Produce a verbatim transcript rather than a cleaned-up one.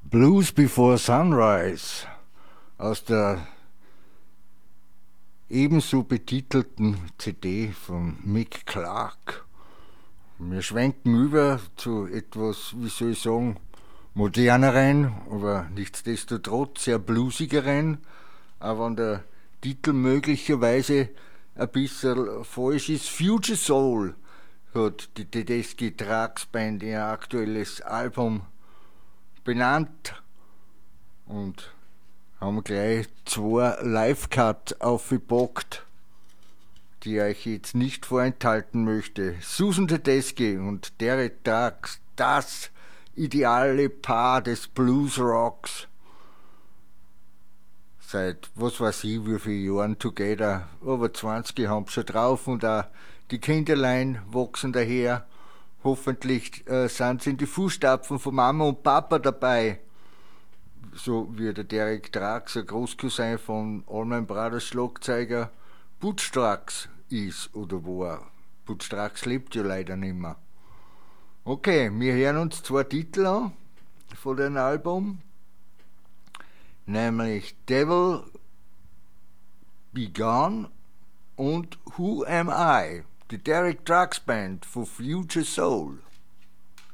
Blues Before Sunrise aus der ebenso betitelten C D von Mick Clark. Wir schwenken über zu etwas, wie soll ich sagen, moderneren, aber nichtsdestotrotz sehr bluesigeren, auch wenn der Titel möglicherweise ein bisschen falsch ist. Future Soul hat die Tedeschi Trucks Band ihr aktuelles Album benannt und haben gleich zwei Live-Cut aufgebockt, die ich euch jetzt nicht vorenthalten möchte. Susan Tedeschi und Derek Trucks, das ideale Paar des Blues-Rocks. Seit, was weiß ich, wie viele Jahren together, über zwanzig haben sie schon drauf und auch die Kinderlein wachsen daher. Hoffentlich äh, sind sie in die Fußstapfen von Mama und Papa dabei. So wie der Derek Trucks, ein Großcousin von Allman Brothers Schlagzeuger Butch Trucks ist oder war. Butch Trucks lebt ja leider nicht mehr. Okay, wir hören uns zwei Titel an von dem Album, nämlich Devil Be Gone und Who Am I? Die Derek Trucks Band von Future Soul.